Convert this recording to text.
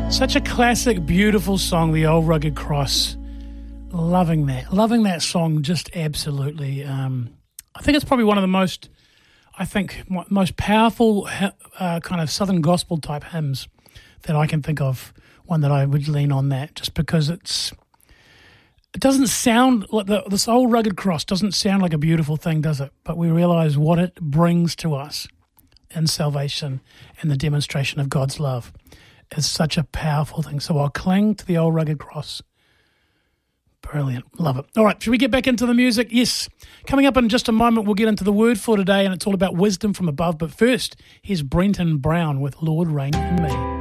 Such a classic, beautiful song, The Old Rugged Cross. Loving that song, just absolutely. I think it's probably one of the most powerful kind of Southern gospel type hymns that I can think of. One that I would lean on that, just because it doesn't sound like this old rugged cross doesn't sound like a beautiful thing, does it? But we realize what it brings to us in salvation and the demonstration of God's love. Is such a powerful thing. So I'll cling to the old rugged cross. Brilliant. Love it. All right, should we get back into the music? Yes. Coming up in just a moment, we'll get into the word for today, and it's all about wisdom from above. But first, here's Brenton Brown with Lord Reign in Me.